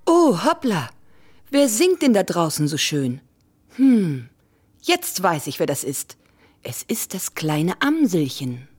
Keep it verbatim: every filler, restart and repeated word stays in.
Oh, hoppla. Wer singt denn da draußen so schön? Hm, jetzt weiß ich, wer das ist. Es ist das kleine Amselchen.